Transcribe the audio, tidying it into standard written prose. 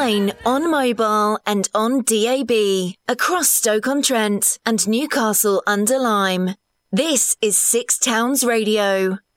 online, on mobile and on DAB, across Stoke-on-Trent and Newcastle under Lyme. This is Six Towns Radio.